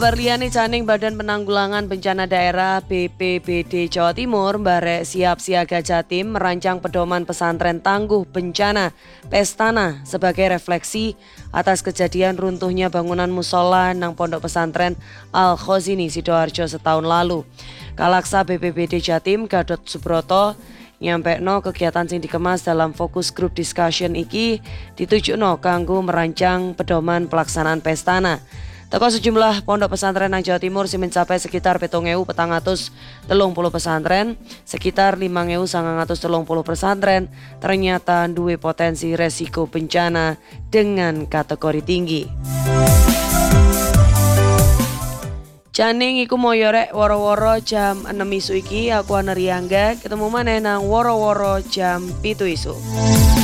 Berliani Caning Badan Penanggulangan Bencana Daerah BPBD Jawa Timur Barek Siap Siaga Jatim merancang pedoman pesantren tangguh bencana Pestana sebagai refleksi atas kejadian runtuhnya bangunan musola nang pondok pesantren Al Khozini Sidoarjo setahun lalu. Kalaksa BPBD Jatim Gadot Subroto nyampekno kegiatan sing dikemas dalam fokus group discussion iki ditujukno kanggo merancang pedoman pelaksanaan Pestana. Teko sejumlah pondok pesantren nang Jawa Timur sing mencapai sekitar 7.430 pesantren, sekitar 5.930 pesantren ternyata duwe potensi resiko bencana dengan kategori tinggi. Caning iku moyo rek woro-woro jam 6 isu iki aku Ana Riyangga ketemu maneh nang woro-woro jam 7 isu.